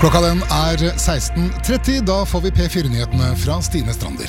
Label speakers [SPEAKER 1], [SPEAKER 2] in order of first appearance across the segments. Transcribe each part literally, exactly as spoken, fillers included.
[SPEAKER 1] Klokka den er seksten tretti, da får vi P fire-nyhetene fra Stine Strander.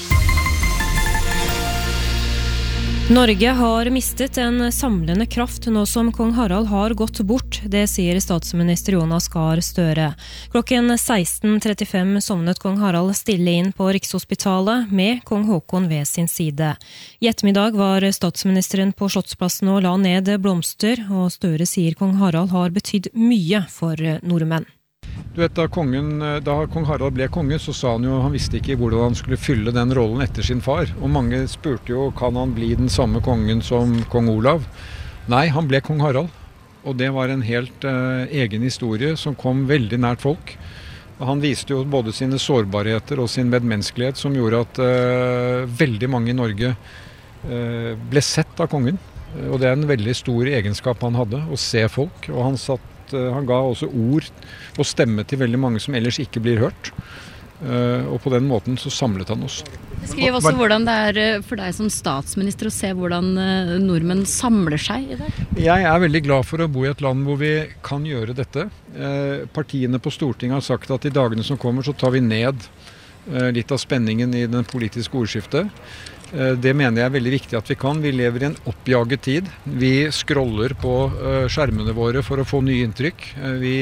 [SPEAKER 2] Norge har mistet en samlende kraft nå som kong Harald har gått bort, det sier statsminister Jonas Gahr Støre. Klokken seksten trettifem sovnet kong Harald stille inn på Rikshospitalet med kong Håkon ved sin side. I ettermiddag var statsministeren på Slottsplassen og la ned blomster, og Støre sier kong Harald har betydd mye for nordmenn.
[SPEAKER 3] Du vet, da, kongen, da kong Harald ble konge, så sa han jo han visste ikke hvordan han skulle fylle den rollen etter sin far. Og mange spurte jo, kan han bli den samme kongen som kong Olav? Nei, han ble kong Harald. Og det var en helt uh, egen historie som kom veldig nært folk. Og han viste jo både sine sårbarheter og sin medmenneskelighet som gjorde at uh, veldig mange i Norge uh, ble sett av kongen. Og det er en veldig stor egenskap han hadde, å se folk. Og han satt Han ga også ord og stemme til veldig mange som ellers ikke blir hørt. Og på den måten så samlet han oss.
[SPEAKER 4] Skriv også hvordan det er for deg som statsminister å se hvordan nordmenn samler seg i det.
[SPEAKER 3] Jeg er veldig glad for å bo i et land hvor vi kan gjøre dette. Partiene på Stortinget har sagt at i dagene som kommer så tar vi ned litt av spenningen i den politiske ordskiftet. Det mener jeg er veldig viktig at vi kan. Vi lever i en oppjaget tid. Vi scroller på skjermene våre for å få nye inntrykk. Vi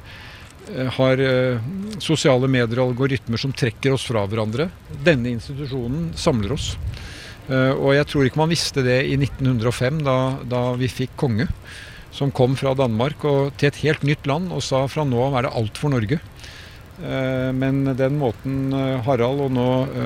[SPEAKER 3] har sosiale medier og algoritmer som trekker oss fra hverandre. Denne institusjonen samler oss. Og jeg tror ikke man visste det i nitten hundre og fem da, da vi fikk konge, som kom fra Danmark og til et helt nytt land og sa fra nå er det alt for Norge. Men den måten Harald og nå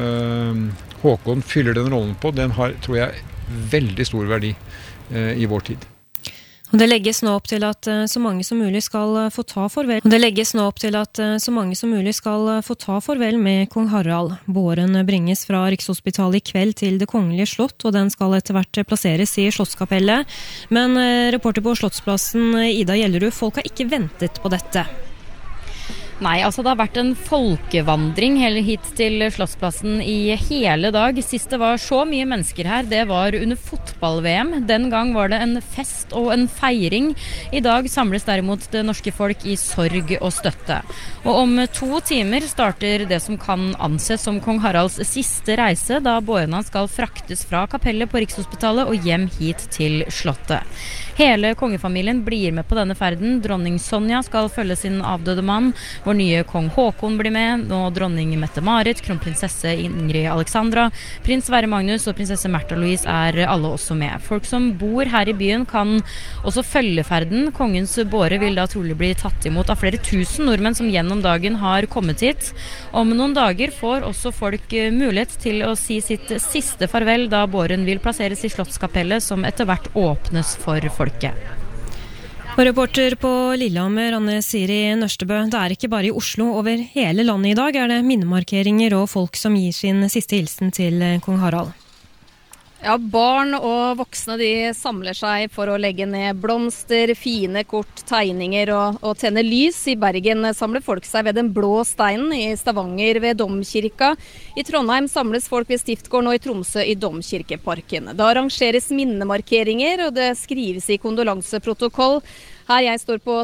[SPEAKER 3] Håkon fyller den rollen på, den har, tror jeg, veldig stor verdi i vår tid.
[SPEAKER 2] Og det legges nå opp til at så mange som mulig skal få ta farvel. Og det legges nå opp til at så mange som mulig skal få ta farvel med kong Harald. Båren bringes fra Rikshospitalet i kveld til Det Kongelige Slott, og den skal etter hvert plasseres i Slottskapellet. Men reporter på Slottsplassen, Ida Gjellerud, folk har ikke ventet på dette.
[SPEAKER 4] Nei, altså det har vært en folkevandring hele hit til Slottsplassen i hele dag. Sist det var så mye mennesker her, det var under fotball-V M. Den gang var det en fest og en feiring. I dag samles derimot det norske folk i sorg og støtte. Og om to timer starter det som kan anses som kong Haralds siste reise, da bårene skal fraktes fra kapellet på Rikshospitalet og hjem hit til Slottet. Hele kongefamilien blir med på denne ferden. Dronning Sonja skal følge sin avdøde mann. Vår nye kong Håkon blir med. Nå dronning Mette-Marit, kronprinsesse Ingrid Alexandra, prins Sverre Magnus og prinsesse Märtha Louise er alle også med. Folk som bor her i byen kan også følge ferden. Kongens båre vil da trolig bli tatt imot av flere tusen nordmenn som gjennom dagen har kommet hit. Om noen dager får også folk mulighet til å si sitt siste farvel, da båren vil plasseres i Slottskapellet, som etter hvert åpnes for folk. Folket.
[SPEAKER 2] Og reporter på Lillehammer, Anne Siri Nørstebø, det er ikke bare i Oslo. Over hele landet i dag er det minnemarkeringer og folk som gir sin siste hilsen til kong Harald.
[SPEAKER 5] Ja, barn og voksne de samler seg for å legge ned blomster, fine kort, tegninger og, og tenne lys. I Bergen samler folk seg ved den blå steinen, i Stavanger ved Domkirka. I Trondheim samles folk ved Stiftgården og i Tromsø i Domkirkeparken. Det arrangeres minnemarkeringer og det skrives i kondolanseprotokoll. Her jeg står på